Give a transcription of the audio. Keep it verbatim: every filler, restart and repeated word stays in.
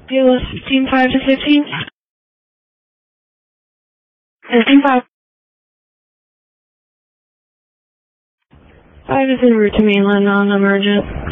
Bueller fifteen five to fifteen. fifteen five. five is en route to mainland, non-emergent.